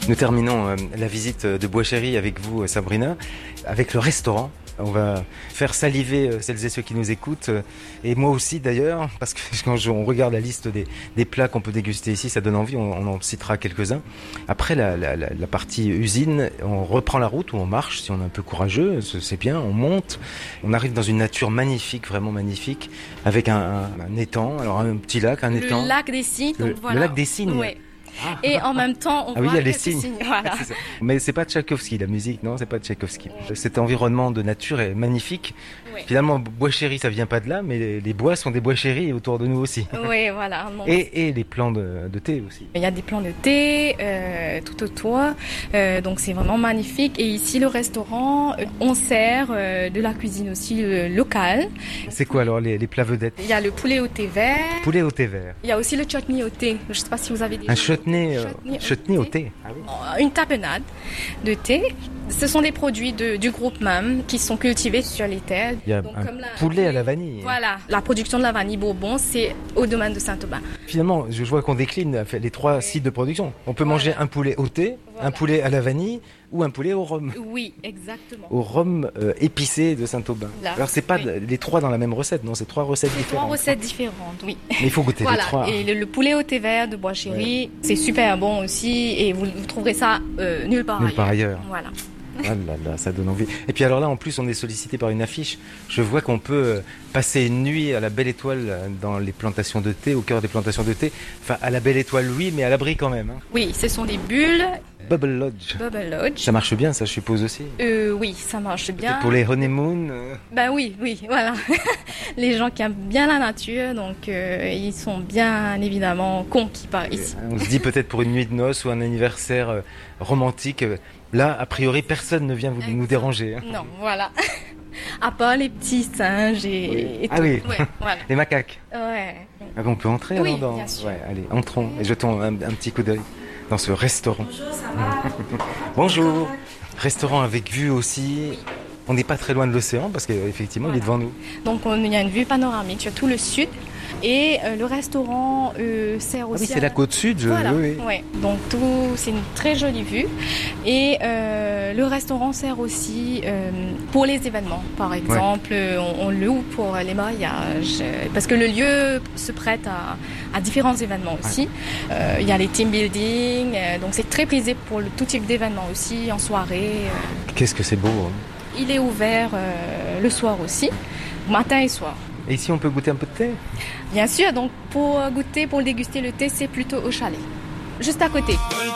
Nous terminons la visite de Bois Chéri avec vous, Sabrina, avec le restaurant. On va faire saliver celles et ceux qui nous écoutent, et moi aussi d'ailleurs, parce que quand on regarde la liste des plats qu'on peut déguster ici, ça donne envie, on en citera quelques-uns. Après la partie usine, on reprend la route, ou on marche si on est un peu courageux, c'est bien, on monte, on arrive dans une nature magnifique, vraiment magnifique, avec un étang, alors un petit lac, un étang. Le lac des Cygnes, donc voilà. Le lac des Cygnes. Ouais. Et en même temps, on voit quelques signes. Voilà. Mais c'est pas Tchaïkovski, la musique, non, c'est pas Tchaïkovski. Cet environnement de nature est magnifique. Oui. Finalement, Bois Chéri, ça vient pas de là, mais les bois sont des bois chéris autour de nous aussi. Oui, voilà. Et les plants de thé aussi. Il y a des plants de thé tout autour, donc c'est vraiment magnifique. Et ici, le restaurant, on sert de la cuisine aussi locale. C'est quoi alors les plats vedettes? Il y a le poulet au thé vert. Poulet au thé vert. Il y a aussi le chutney au thé. Je sais pas si vous avez déjà. Chutney au thé. Ah oui. Une tapenade de thé. Ce sont des produits du groupe même qui sont cultivés sur les terres. Il y a poulet à la vanille. Voilà, la production de la vanille Bourbon, c'est au domaine de Saint-Aubin. Finalement, je vois qu'on décline les 3 sites de production. On peut manger un poulet au thé, un poulet à la vanille ou un poulet au rhum. Oui, exactement. Au rhum épicé de Saint-Aubin. Alors c'est pas les 3 dans la même recette, non, c'est 3 recettes différentes. 3 recettes différentes, oui. Mais il faut goûter les 3. Et le poulet au thé vert de Bois Chéri, c'est super bon aussi, et vous trouverez ça nulle part ailleurs. Voilà. Ah là là, ça donne envie. Et puis alors là, en plus, on est sollicité par une affiche. Je vois qu'on peut passer une nuit à la Belle Étoile dans les plantations de thé, au cœur des plantations de thé. Enfin, à la Belle Étoile, oui, mais à l'abri quand même. Hein. Oui, ce sont des bulles. Bubble Lodge. Bubble Lodge. Ça marche bien, ça, je suppose aussi. Oui, ça marche bien. Pour les honeymoon. Ben oui, voilà. Les gens qui aiment bien la nature, donc ils sont bien évidemment conquis par ici. On se dit peut-être pour une nuit de noces ou un anniversaire romantique. Là, a priori, personne ne vient nous déranger. Hein. Non, voilà. À part les petits singes et tout. Ah oui, ouais, voilà. Les macaques. Ouais. Ah bon, on peut entrer oui, alors bien sûr. Ouais, allez, entrons et jetons un petit coup d'œil dans ce restaurant. Bonjour, ça va? Bonjour. Restaurant avec vue aussi. Oui. On n'est pas très loin de l'océan parce qu'effectivement, il est devant nous. Donc, il y a une vue panoramique sur tout le sud. Et le restaurant sert aussi. Ah oui, c'est la côte sud. Voilà. Oui. Ouais. Donc c'est une très jolie vue. Et le restaurant sert aussi pour les événements. Par exemple, on loue pour les mariages, parce que le lieu se prête à différents événements aussi. Il y a les team building, donc c'est très prisé pour tout type d'événements aussi, en soirée. Qu'est-ce que c'est beau. Hein. Il est ouvert le soir aussi, matin et soir. Et ici, on peut goûter un peu de thé? Bien sûr, donc pour déguster le thé, c'est plutôt au chalet, juste à côté.